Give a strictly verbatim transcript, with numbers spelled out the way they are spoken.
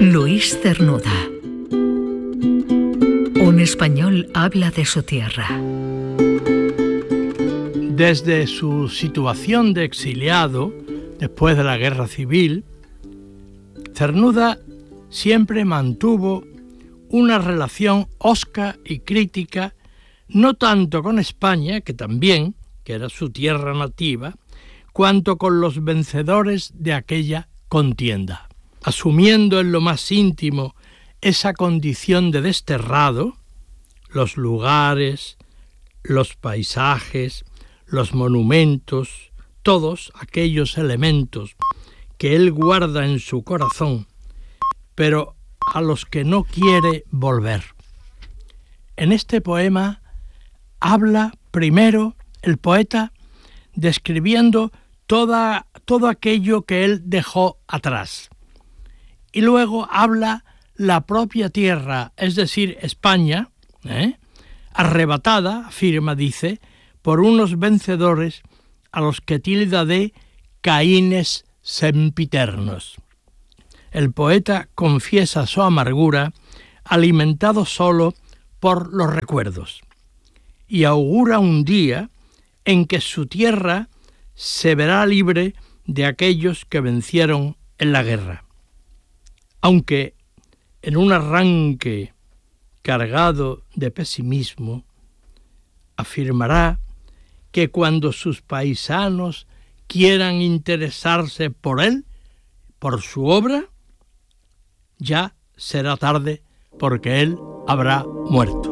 Luis Cernuda. Un español habla de su tierra. Desde su situación de exiliado, después de la Guerra Civil, Cernuda siempre mantuvo una relación hosca y crítica, no tanto con España, que también, que era su tierra nativa, cuanto con los vencedores de aquella contienda. Asumiendo en lo más íntimo esa condición de desterrado, los lugares, los paisajes, los monumentos, todos aquellos elementos que él guarda en su corazón, pero a los que no quiere volver. En este poema habla primero el poeta describiendo toda, todo aquello que él dejó atrás. Y luego habla la propia tierra, es decir, España, ¿eh? arrebatada, afirma, dice, por unos vencedores a los que tilda de Caínes sempiternos. El poeta confiesa su amargura, alimentado solo por los recuerdos, y augura un día en que su tierra se verá libre de aquellos que vencieron en la guerra. Aunque en un arranque cargado de pesimismo, afirmará que cuando sus paisanos quieran interesarse por él, por su obra, ya será tarde porque él habrá muerto.